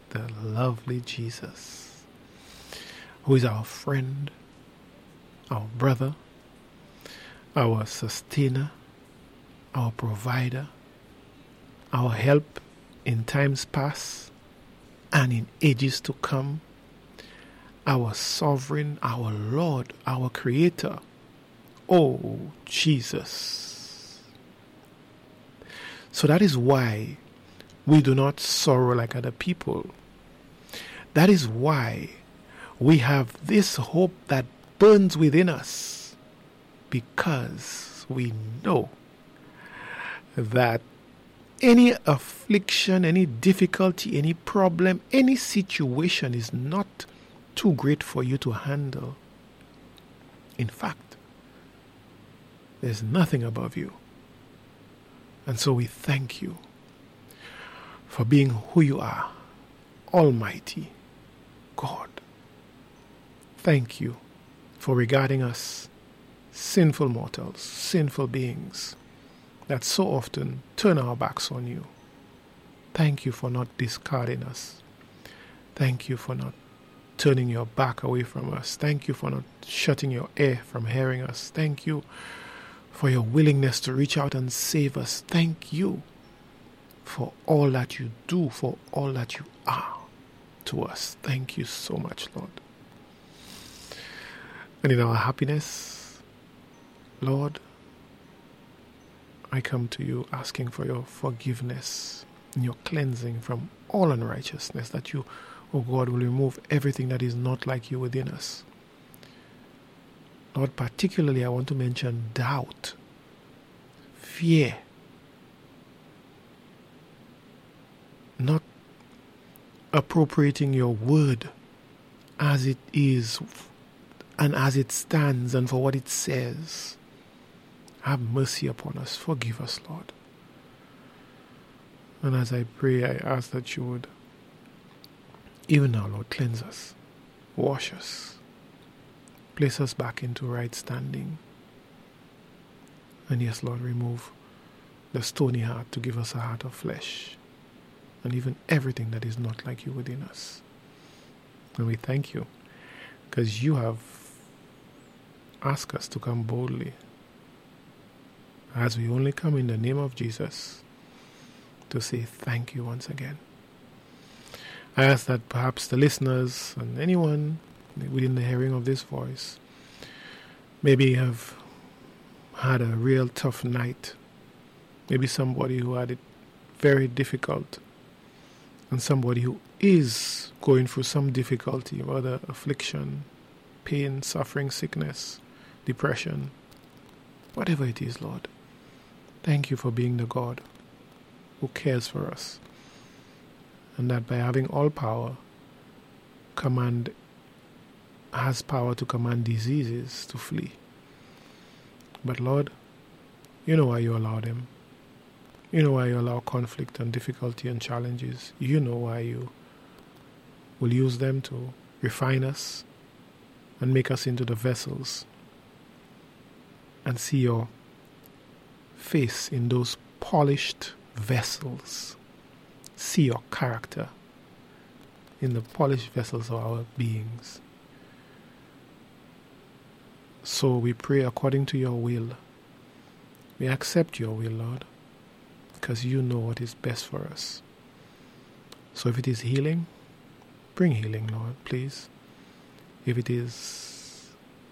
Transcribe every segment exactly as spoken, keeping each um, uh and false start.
the lovely Jesus, who is our friend, our brother, our sustainer, our provider, our help in times past and in ages to come, our sovereign, our Lord, our Creator. Oh, Jesus. So that is why we do not sorrow like other people. That is why we have this hope that burns within us, because we know that any affliction, any difficulty, any problem, any situation is not too great for you to handle. In fact, there's nothing above you. And so we thank you for being who you are, Almighty God. Thank you for regarding us, sinful mortals, sinful beings, that so often turn our backs on you. Thank you for not discarding us. Thank you for not turning your back away from us. Thank you for not shutting your ear from hearing us. Thank you for your willingness to reach out and save us. Thank you for all that you do, for all that you are to us. Thank you so much, Lord. And in our happiness, Lord, I come to you asking for your forgiveness and your cleansing from all unrighteousness, that you, oh God, will remove everything that is not like you within us. Lord, particularly I want to mention doubt, fear, not appropriating your word as it is and as it stands and for what it says. Have mercy upon us. Forgive us, Lord. And as I pray, I ask that you would, even now, Lord, cleanse us, wash us, place us back into right standing. And yes, Lord, remove the stony heart to give us a heart of flesh, and even everything that is not like you within us. And we thank you, because you have asked us to come boldly, as we only come in the name of Jesus, to say thank you once again. I ask that perhaps the listeners and anyone within the hearing of this voice maybe have had a real tough night. Maybe somebody who had it very difficult, and somebody who is going through some difficulty, whether affliction, pain, suffering, sickness, depression, whatever it is, Lord. Thank you for being the God who cares for us, and that by having all power, command has power to command diseases to flee. But Lord, you know why you allow them. You know why you allow conflict and difficulty and challenges. You know why you will use them to refine us and make us into the vessels, and see your face in those polished vessels. See your character in the polished vessels of our beings. So we pray according to your will. We accept your will, Lord, because you know what is best for us. So if it is healing, bring healing, Lord, please. If it is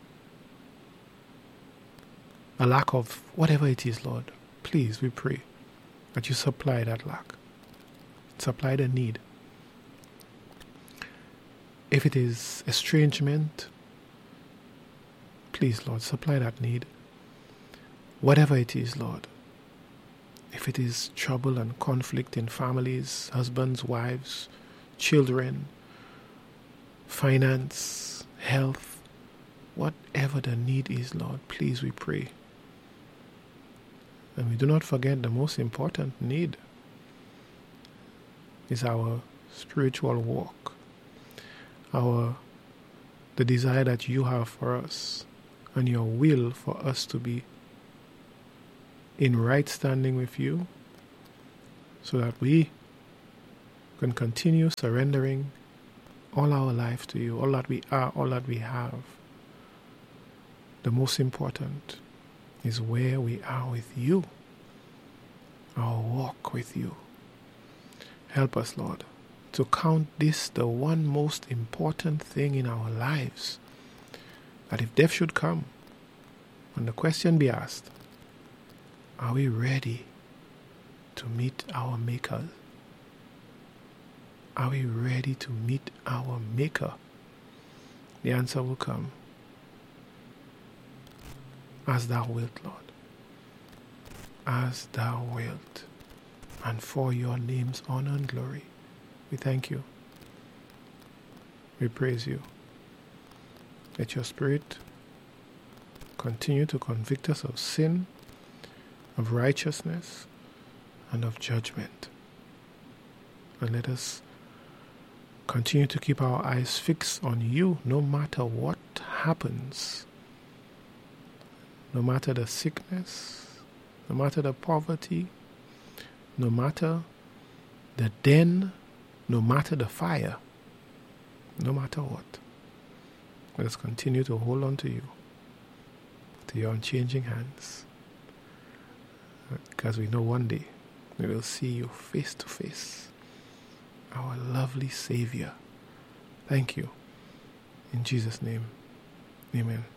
a lack of whatever it is, Lord, please, we pray that you supply that lack. Supply the need. If it is estrangement, please, Lord, supply that need. Whatever it is, Lord. If it is trouble and conflict in families, husbands, wives, children, finance, health, whatever the need is, Lord, please, we pray. And we do not forget the most important need is our spiritual walk, our the desire that you have for us, and your will for us to be in right standing with you, so that we We can continue surrendering all our life to you, all that we are, all that we have. The most important is where we are with you, our walk with you. Help us, Lord, to count this the one most important thing in our lives, that if death should come, when the question be asked, are we ready to meet our Maker? Are we ready to meet our Maker? The answer will come, as thou wilt, Lord. As thou wilt. And for your name's honor and glory, we thank you. We praise you. Let your Spirit continue to convict us of sin, of righteousness, and of judgment. And let us continue to keep our eyes fixed on you no matter what happens, no matter the sickness, no matter the poverty, no matter the den, no matter the fire, no matter what. Let us continue to hold on to you, to your unchanging hands, because we know one day we will see you face to face, our lovely Savior. Thank you. In Jesus' name, amen.